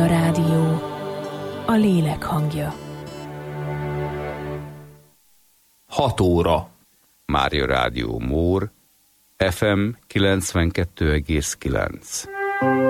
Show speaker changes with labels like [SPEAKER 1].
[SPEAKER 1] Mária Rádió, a lélek hangja.
[SPEAKER 2] 6 óra.
[SPEAKER 3] Mária Rádió Mór, FM 92,9.